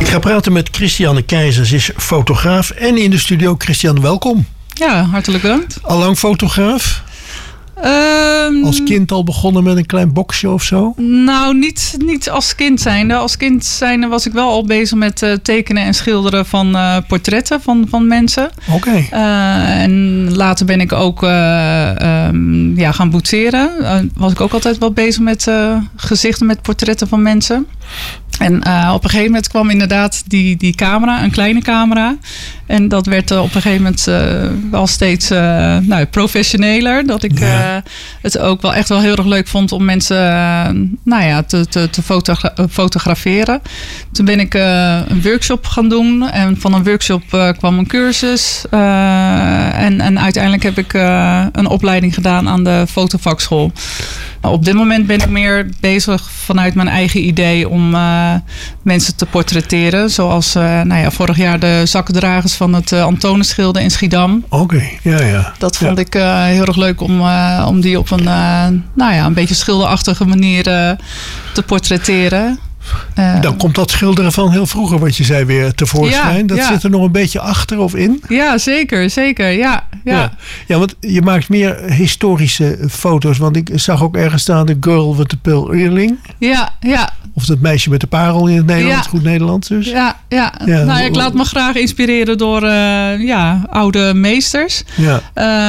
Ik ga praten met Christiane Keizer. Ze is fotograaf en in de studio. Christiane, welkom. Ja, hartelijk bedankt. Allang fotograaf? Als kind al begonnen met een klein boxje of zo? Nou, niet als kind zijnde. Als kind zijnde was ik wel al bezig met tekenen en schilderen van portretten van mensen. Oké. En later ben ik ook gaan boetseren. Was ik ook altijd wel bezig met gezichten met portretten van mensen. En op een gegeven moment kwam inderdaad die camera, een kleine camera. En dat werd op een gegeven moment wel steeds professioneler. Dat ik het ook wel echt wel heel erg leuk vond om mensen te fotograferen. Toen ben ik een workshop gaan doen. En van een workshop kwam een cursus. En uiteindelijk heb ik een opleiding gedaan aan de fotovakschool. Op dit moment ben ik meer bezig vanuit mijn eigen idee om mensen te portretteren. Zoals vorig jaar de zakkendragers van het Antonisschilde in Schiedam. Oké, ja. Dat vond ik heel erg leuk om die op een beetje schilderachtige manier te portretteren. Dan komt dat schilderen van heel vroeger, wat je zei, weer tevoorschijn. Dat zit er nog een beetje achter of in? Ja, zeker. Ja, want je maakt meer historische foto's. Want ik zag ook ergens staan de girl with the pearl earring. Ja. Of dat meisje met de parel in het Nederlands, goed Nederlands dus. Ja. Nou, ik laat me graag inspireren door oude meesters. Ja.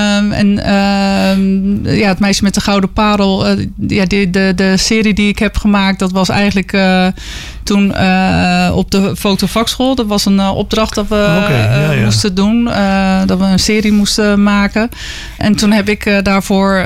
Het meisje met de gouden parel. De serie die ik heb gemaakt, dat was eigenlijk toen op de fotovakschool. Dat was een opdracht dat we moesten doen. Dat we een serie moesten maken. En toen heb ik daarvoor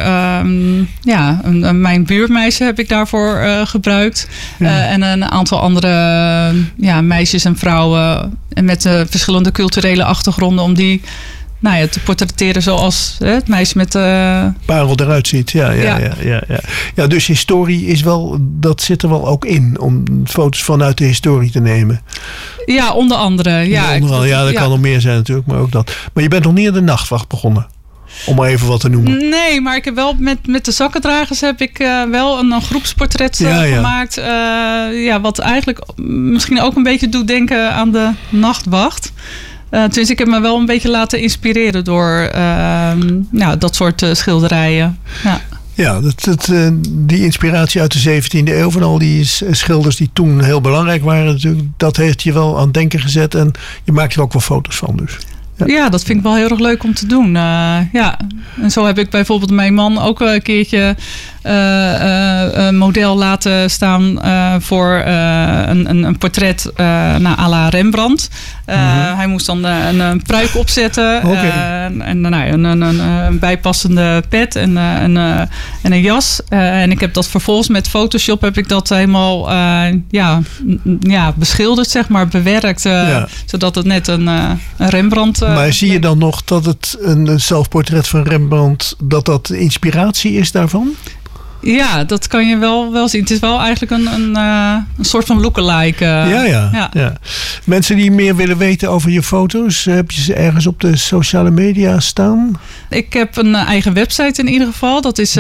mijn buurmeisje heb ik daarvoor gebruikt. En een aantal andere meisjes en vrouwen met verschillende culturele achtergronden om die te portretteren zoals het meisje met parel eruit ziet. Ja, dus historie is wel, dat zit er wel ook in om foto's vanuit de historie te nemen. Ja, onder andere. Dat kan nog meer zijn natuurlijk, maar ook dat. Maar je bent nog niet aan de nachtwacht begonnen. Om maar even wat te noemen. Nee, maar ik heb wel met de zakkendragers heb ik wel een groepsportret gemaakt. Wat eigenlijk misschien ook een beetje doet denken aan de nachtwacht. Dus ik heb me wel een beetje laten inspireren door dat soort schilderijen. Ja, die inspiratie uit de 17e eeuw van al die schilders die toen heel belangrijk waren natuurlijk, dat heeft je wel aan het denken gezet en je maakt er ook wel foto's van dus. Ja, dat vind ik wel heel erg leuk om te doen. En zo heb ik bijvoorbeeld mijn man ook een keertje een model laten staan voor een portret à la Rembrandt. Hij moest dan een pruik opzetten. En een bijpassende pet en een jas. En ik heb dat vervolgens met Photoshop heb ik dat helemaal beschilderd, zeg maar, bewerkt. Zodat het net een Rembrandt... maar zie je dan nog dat het een zelfportret van Rembrandt, dat de inspiratie is daarvan? Ja, dat kan je wel zien. Het is wel eigenlijk een soort van lookalike. Ja. Mensen die meer willen weten over je foto's, heb je ze ergens op de sociale media staan? Ik heb een eigen website in ieder geval. Dat is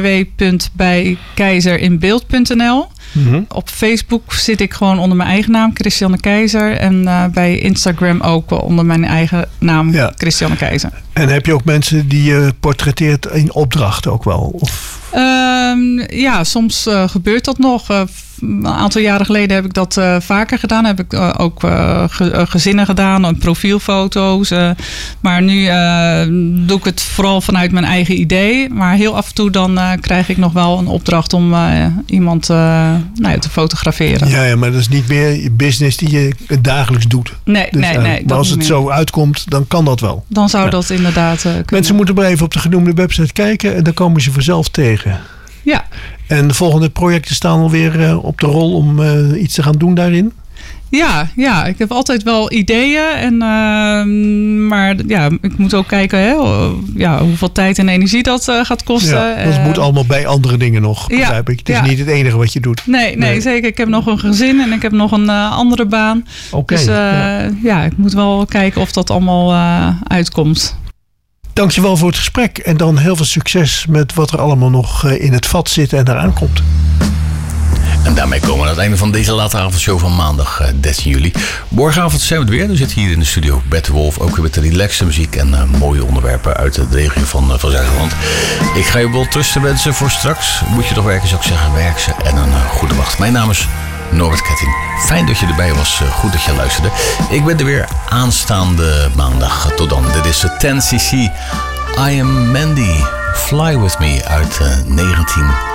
www.bijkeizerinbeeld.nl. Op Facebook zit ik gewoon onder mijn eigen naam, Christiane Keizer. En bij Instagram ook onder mijn eigen naam, Christiane Keizer. En heb je ook mensen die je portretteert in opdracht ook wel? Of? Soms gebeurt dat nog. Een aantal jaren geleden heb ik dat vaker gedaan. Heb ik ook gezinnen gedaan en profielfoto's. Maar nu doe ik het vooral vanuit mijn eigen idee. Maar heel af en toe dan krijg ik nog wel een opdracht om iemand te fotograferen. Ja, maar dat is niet meer je business die je dagelijks doet. Nee. Maar als het zo uitkomt, dan kan dat wel. Dan zou dat inderdaad kunnen. Mensen moeten maar even op de genoemde website kijken en dan komen ze vanzelf tegen. Ja. En de volgende projecten staan alweer op de rol om iets te gaan doen daarin? Ja, ik heb altijd wel ideeën. Maar ik moet ook kijken hoeveel tijd en energie dat gaat kosten. Ja, dat moet allemaal bij andere dingen nog, begrijp ik. Het is niet het enige wat je doet. Nee, zeker. Ik heb nog een gezin en ik heb nog een andere baan. Okay, dus ik moet wel kijken of dat allemaal uitkomt. Dankjewel voor het gesprek. En dan heel veel succes met wat er allemaal nog in het vat zit en eraan komt. En daarmee komen we aan het einde van deze late avondshow van maandag 13 juli. Morgenavond zijn we het weer. We zitten hier in de studio Bert de Wolf. Ook weer met de relaxte muziek en mooie onderwerpen uit de regio van Zuid-Holland. Ik ga je wel trusten wensen voor straks. Moet je toch werken, zou ik zeggen. Werk ze en een goede wacht. Mijn naam is Norbert Ketting. Fijn dat je erbij was. Goed dat je luisterde. Ik ben er weer aanstaande maandag. Tot dan. Dit is de 10cc I Am Mandy. Fly With Me uit 19